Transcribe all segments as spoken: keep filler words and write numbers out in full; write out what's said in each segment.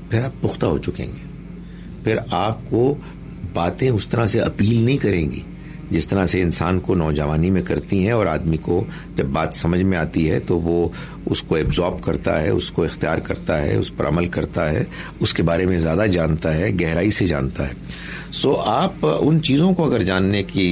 پھر آپ پختہ ہو چکیں گے. پھر آپ کو باتیں اس طرح سے اپیل نہیں کریں گی جس طرح سے انسان کو نوجوانی میں کرتی ہیں, اور آدمی کو جب بات سمجھ میں آتی ہے تو وہ اس کو ایبزارب کرتا ہے, اس کو اختیار کرتا ہے, اس پر عمل کرتا ہے, اس کے بارے میں زیادہ جانتا ہے, گہرائی سے جانتا ہے. سو آپ ان چیزوں کو اگر جاننے کی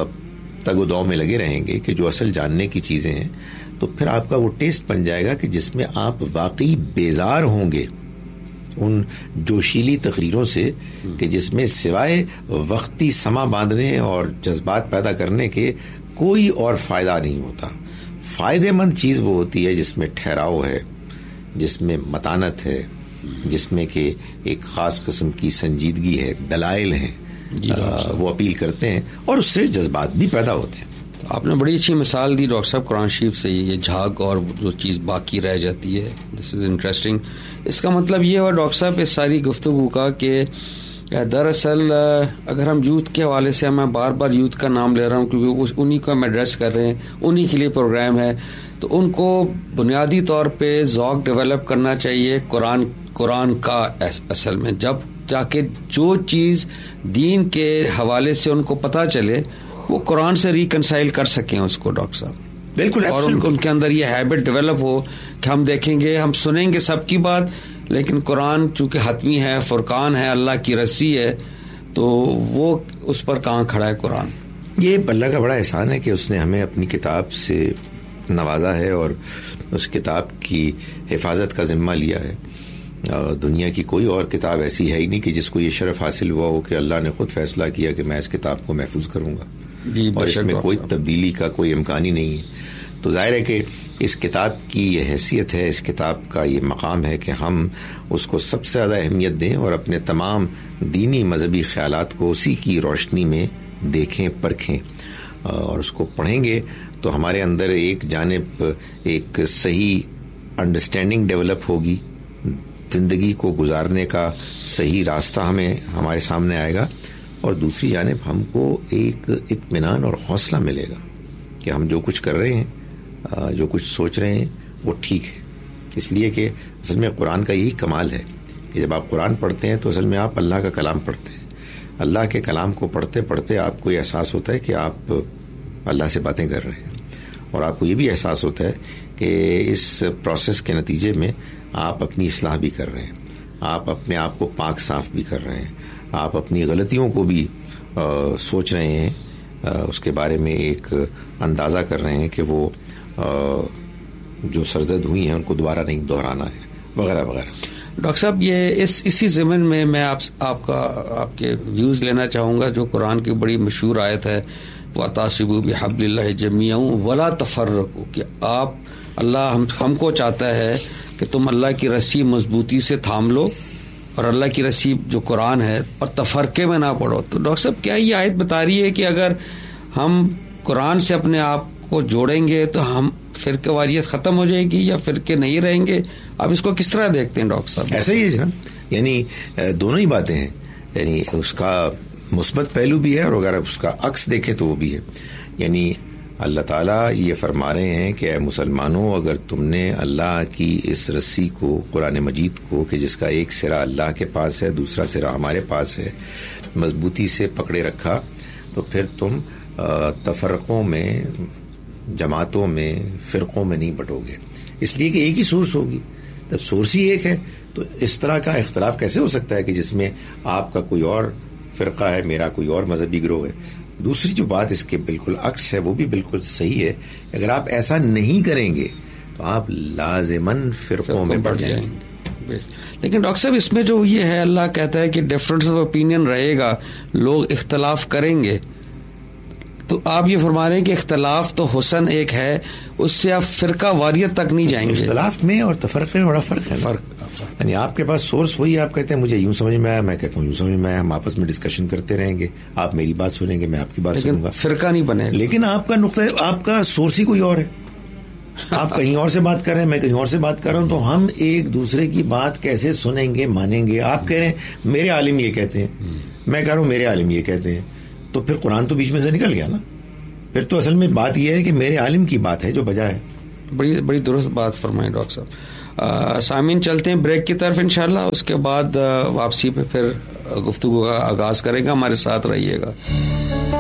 تگ و دو میں لگے رہیں گے کہ جو اصل جاننے کی چیزیں ہیں, تو پھر آپ کا وہ ٹیسٹ بن جائے گا کہ جس میں آپ واقعی بیزار ہوں گے ان جوشیلی تقریروں سے, کہ جس میں سوائے وقتی سما باندھنے اور جذبات پیدا کرنے کے کوئی اور فائدہ نہیں ہوتا. فائدے مند چیز وہ ہوتی ہے جس میں ٹھہراؤ ہے, جس میں متانت ہے, جس میں کہ ایک خاص قسم کی سنجیدگی ہے, دلائل ہیں, وہ اپیل کرتے ہیں اور اس سے جذبات بھی پیدا ہوتے ہیں. آپ نے بڑی اچھی مثال دی ڈاکٹر صاحب قرآن شریف سے, یہ جھاگ اور جو چیز باقی رہ جاتی ہے. دس از انٹرسٹنگ. اس کا مطلب یہ ہوا ڈاکٹر صاحب اس ساری گفتگو کا کہ دراصل اگر ہم یوتھ کے حوالے سے, میں بار بار یوتھ کا نام لے رہا ہوں کیونکہ انہی کو ہم ایڈریس کر رہے ہیں, انہی کے لیے پروگرام ہے, تو ان کو بنیادی طور پہ ذوق ڈیولپ کرنا چاہیے قرآن قرآن کا اصل میں, جب جا کے جو چیز دین کے حوالے سے ان کو پتہ چلے وہ قرآن سے ریکنسائل کر سکیں اس کو ڈاکٹر صاحب. بالکل. اور ان, ان کے اندر یہ ہیبٹ ڈیولپ ہو کہ ہم دیکھیں گے, ہم سنیں گے سب کی بات, لیکن قرآن چونکہ حتمی ہے, فرقان ہے, اللہ کی رسی ہے, تو وہ اس پر کہاں کھڑا ہے قرآن. یہ اللہ کا بڑا احسان ہے کہ اس نے ہمیں اپنی کتاب سے نوازا ہے اور اس کتاب کی حفاظت کا ذمہ لیا ہے. دنیا کی کوئی اور کتاب ایسی ہے ہی نہیں کہ جس کو یہ شرف حاصل ہوا ہو کہ اللہ نے خود فیصلہ کیا کہ میں اس کتاب کو محفوظ کروں گا, اور اس میں کوئی تبدیلی کا کوئی امکان ہی نہیں ہے. تو ظاہر ہے کہ اس کتاب کی یہ حیثیت ہے, اس کتاب کا یہ مقام ہے کہ ہم اس کو سب سے زیادہ اہمیت دیں اور اپنے تمام دینی مذہبی خیالات کو اسی کی روشنی میں دیکھیں, پرکھیں, اور اس کو پڑھیں گے تو ہمارے اندر ایک جانب ایک صحیح انڈرسٹینڈنگ ڈیولپ ہوگی, زندگی کو گزارنے کا صحیح راستہ ہمیں ہمارے سامنے آئے گا, اور دوسری جانب ہم کو ایک اطمینان اور حوصلہ ملے گا کہ ہم جو کچھ کر رہے ہیں, جو کچھ سوچ رہے ہیں وہ ٹھیک ہے. اس لیے کہ اصل میں قرآن کا یہی کمال ہے کہ جب آپ قرآن پڑھتے ہیں تو اصل میں آپ اللہ کا کلام پڑھتے ہیں. اللہ کے کلام کو پڑھتے پڑھتے آپ کو یہ احساس ہوتا ہے کہ آپ اللہ سے باتیں کر رہے ہیں, اور آپ کو یہ بھی احساس ہوتا ہے کہ اس پروسیس کے نتیجے میں آپ اپنی اصلاح بھی کر رہے ہیں, آپ اپنے آپ کو پاک صاف بھی کر رہے ہیں, آپ اپنی غلطیوں کو بھی آ, سوچ رہے ہیں, آ, اس کے بارے میں ایک اندازہ کر رہے ہیں کہ وہ آ, جو سرزد ہوئی ہیں ان کو دوبارہ نہیں دہرانا ہے, وغیرہ وغیرہ. ڈاکٹر صاحب یہ اس اسی ضمن میں میں آپ آپ کا آپ کے ویوز لینا چاہوں گا. جو قرآن کی بڑی مشہور آیت ہے, وَاعْتَصِمُوا بِحَبْلِ اللَّهِ جَمِيعًا وَلَا تَفَرَّقُوا, کہ آپ اللہ ہم ہم کو چاہتا ہے کہ تم اللہ کی رسی مضبوطی سے تھام لو, اور اللہ کی رسی جو قرآن ہے, اور تفرقے میں نہ پڑھو. تو ڈاکٹر صاحب کیا یہ آیت بتا رہی ہے کہ اگر ہم قرآن سے اپنے آپ کو جوڑیں گے تو ہم فرقہ واریت ختم ہو جائے گی, یا فرقے نہیں رہیں گے؟ آپ اس کو کس طرح دیکھتے ہیں ڈاکٹر صاحب؟ ایسا ہی ہے نا, یعنی دونوں ہی باتیں ہیں. یعنی اس کا مثبت پہلو بھی ہے, اور اگر اس کا عکس دیکھیں تو وہ بھی ہے. یعنی اللہ تعالیٰ یہ فرما رہے ہیں کہ اے مسلمانوں, اگر تم نے اللہ کی اس رسی کو, قرآن مجید کو, کہ جس کا ایک سرا اللہ کے پاس ہے, دوسرا سرا ہمارے پاس ہے, مضبوطی سے پکڑے رکھا, تو پھر تم تفرقوں میں, جماعتوں میں, فرقوں میں نہیں بٹو گے. اس لیے کہ ایک ہی سورس ہوگی. جب سورس ہی ایک ہے تو اس طرح کا اختلاف کیسے ہو سکتا ہے کہ جس میں آپ کا کوئی اور فرقہ ہے, میرا کوئی اور مذہبی گروہ ہے. دوسری جو بات اس کے بالکل عکس ہے وہ بھی بالکل صحیح ہے. اگر آپ ایسا نہیں کریں گے تو آپ لازماً فرقوں میں بڑھ جائیں گے. لیکن ڈاکٹر صاحب اس میں جو یہ ہے, اللہ کہتا ہے کہ ڈفرینس آف اوپینین رہے گا, لوگ اختلاف کریں گے, تو آپ یہ فرما رہے ہیں کہ اختلاف تو حسن ایک ہے, اس سے آپ فرقہ واریت تک نہیں جائیں گے. اختلاف میں اور تفرقے میں بڑا فرق ہے. فرق یعنی آپ کے پاس سورس وہی, آپ کہتے ہیں مجھے یوں سمجھ میں آیا, میں کہتا ہوں یوں سمجھ میں آیا, ہم آپس میں ڈسکشن کرتے رہیں گے, آپ میری بات سنیں گے, میں آپ کی بات سنوں گا, فرقہ نہیں بنے گا. لیکن آپ کا نقطہ, آپ کا سورس ہی کوئی اور ہے. آپ کہیں اور سے بات کر رہے ہیں, میں کہیں اور سے بات کر رہا ہوں, تو ہم ایک دوسرے کی بات کیسے سنیں گے, مانیں گے؟ آپ کہہ رہے ہیں میرے عالم یہ کہتے ہیں, میں کہہ رہا ہوں میرے عالم یہ کہتے ہیں, تو پھر قرآن تو بیچ میں سے نکل گیا نا. پھر تو اصل میں بات یہ ہے کہ میرے عالم کی بات ہے جو بجا ہے. بڑی بڑی درست بات فرمائیں ڈاکٹر صاحب. سامعین چلتے ہیں بریک کی طرف انشاءاللہ, اس کے بعد واپسی پہ پھر گفتگو کا آغاز کریں گا. ہمارے ساتھ رہیے گا.